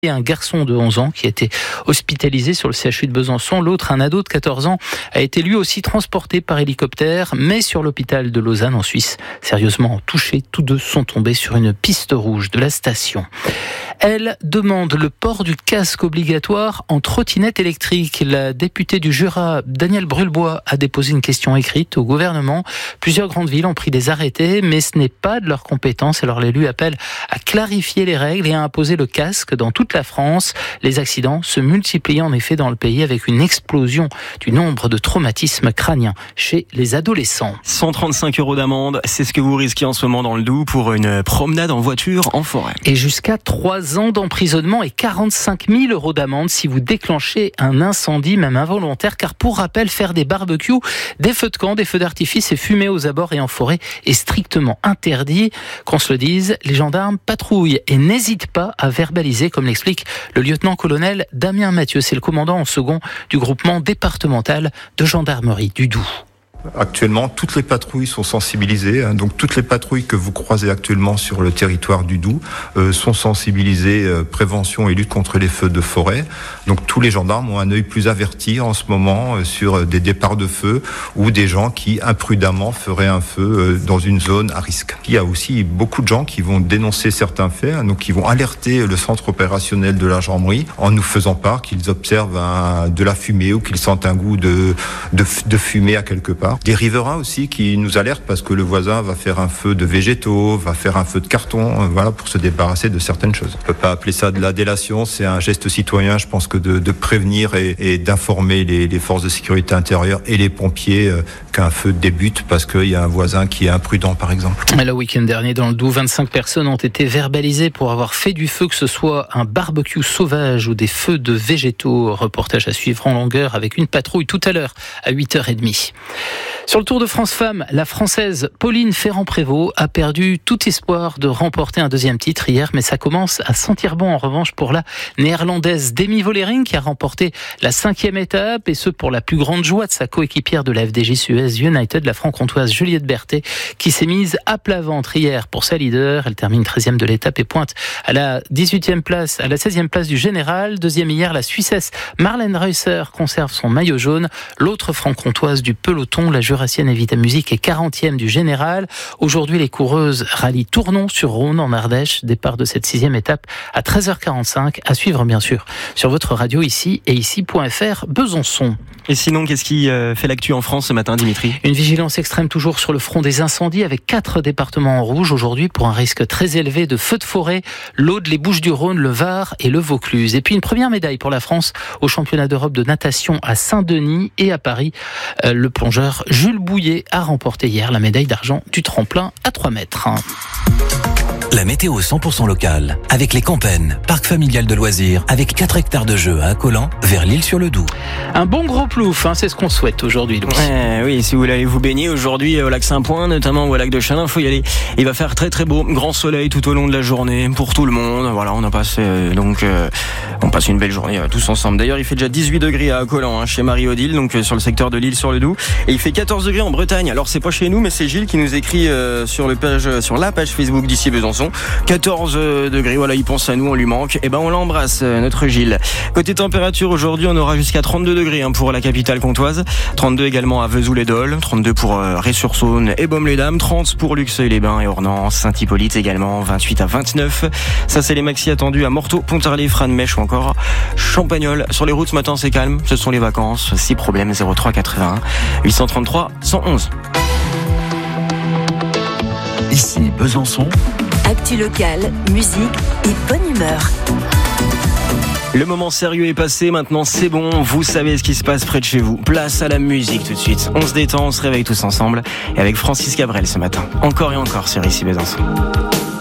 et un garçon de 11 ans qui a été hospitalisé sur le CHU de Besançon. L'autre, un ado de 14 ans, a été lui aussi transporté par hélicoptère, mais sur l'hôpital de Lausanne en Suisse. Sérieusement touchés, tous deux sont tombés sur une piste rouge de la station. Elle demande le port du casque obligatoire en trottinette électrique. La députée du Jura, Danielle Brulebois, a déposé une question écrite au gouvernement. Plusieurs grandes villes ont pris des arrêtés, mais ce n'est pas de leur compétence. Alors l'élu appelle à clarifier les règles et à imposer le casque dans toute la France. Les accidents se multiplient en effet dans le pays avec une explosion du nombre de traumatismes crâniens chez les adolescents. 135 € d'amende, c'est ce que vous risquez en ce moment dans le Doubs pour une promenade en voiture en forêt. Et jusqu'à 3 ans d'emprisonnement et 45 000 € d'amende si vous déclenchez un incendie, même involontaire, car pour rappel, faire des barbecues, des feux de camp, des feux d'artifice et fumer aux abords et en forêt est strictement interdit. Qu'on se le dise, les gendarmes patrouillent et n'hésitent pas à verbaliser, comme l'explique le lieutenant-colonel Damien Mathieu. C'est le commandant en second du groupement départemental de gendarmerie du Doubs. Actuellement, toutes les patrouilles sont sensibilisées. Donc, toutes les patrouilles que vous croisez actuellement sur le territoire du Doubs sont sensibilisées prévention et lutte contre les feux de forêt. Donc, tous les gendarmes ont un œil plus averti en ce moment sur des départs de feu ou des gens qui imprudemment feraient un feu dans une zone à risque. Il y a aussi beaucoup de gens qui vont dénoncer certains faits, donc qui vont alerter le centre opérationnel de la gendarmerie en nous faisant part qu'ils observent de la fumée ou qu'ils sentent un goût de fumée à quelque part. Des riverains aussi qui nous alertent parce que le voisin va faire un feu de végétaux, va faire un feu de carton, pour se débarrasser de certaines choses. On peut pas appeler ça de la délation, c'est un geste citoyen, je pense que de prévenir et d'informer les forces de sécurité intérieure et les pompiers qu'un feu débute parce qu'il y a un voisin qui est imprudent, par exemple. Le week-end dernier, dans le Doubs, 25 personnes ont été verbalisées pour avoir fait du feu, que ce soit un barbecue sauvage ou des feux de végétaux. Reportage à suivre en longueur avec une patrouille tout à l'heure à 8h30. Sur le Tour de France Femmes, la Française Pauline Ferrand-Prévot a perdu tout espoir de remporter un deuxième titre hier, mais ça commence à sentir bon en revanche pour la Néerlandaise Demi Vollering qui a remporté la 5e étape, et ce pour la plus grande joie de sa coéquipière de la FDJ Suez United, la franc-comtoise Juliette Berthet, qui s'est mise à plat ventre hier pour sa leader. Elle termine 13e de l'étape et pointe à la 16e place du général. Deuxième hier, la Suissesse Marlène Reusser conserve son maillot jaune. L'autre franc-comtoise du peloton, la Jurassienne Evita Music, est 40e du général. Aujourd'hui, les coureuses rallient Tournon-sur-Rhône en Ardèche. Départ de cette 6e étape à 13h45. À suivre, bien sûr, sur votre radio ici et ici.fr Besançon. Et sinon, qu'est-ce qui fait l'actu en France ce matin, Dimitri ? Une vigilance extrême toujours sur le front des incendies avec 4 départements en rouge aujourd'hui pour un risque très élevé de feux de forêt. l'Aude, les Bouches-du-Rhône, le Var et le Vaucluse. Et puis une première médaille pour la France au championnat d'Europe de natation à Saint-Denis et à Paris. Le plongeur Jules Bouillet a remporté hier la médaille d'argent du tremplin à 3 mètres. La météo 100% locale, avec les Campennes, parc familial de loisirs, avec 4 hectares de jeux à Accolant, vers l'Isle-sur-le-Doubs. Un bon gros plouf, c'est ce qu'on souhaite aujourd'hui, Louis. Oui, si vous voulez aller vous baigner aujourd'hui au lac Saint-Point, notamment au lac de Châlin, faut y aller. Il va faire très très beau, grand soleil tout au long de la journée, pour tout le monde. Voilà, on passe une belle journée tous ensemble. D'ailleurs, il fait déjà 18 degrés à Accolant, chez Marie-Odile, donc sur le secteur de l'Isle-sur-le-Doubs. Et il fait 14 degrés en Bretagne. Alors c'est pas chez nous, mais c'est Gilles qui nous écrit sur la page Facebook d'ici Besançon. 14 degrés, voilà, il pense à nous, on lui manque. Et on l'embrasse, notre Gilles. Côté température, aujourd'hui, on aura jusqu'à 32 degrés pour la capitale comtoise. 32 également à Vesoul-et-Dole. 32 pour Ré-sur-Saône et Baume-les-Dames. 30 pour Luxeuil-les-Bains et Ornans. Saint-Hippolyte également. 28 à 29. Ça, c'est les maxi attendus à Morteau, Pontarlier, Frasnes-Mèche ou encore Champagnole. Sur les routes, ce matin, c'est calme. Ce sont les vacances. 6 problèmes, 03 81 833 111. Ici, Besançon. Actu locale, musique et bonne humeur. Le moment sérieux est passé, maintenant c'est bon, vous savez ce qui se passe près de chez vous. Place à la musique tout de suite. On se détend, on se réveille tous ensemble. Et avec Francis Cabrel ce matin. Encore et encore sur Ici Besançon.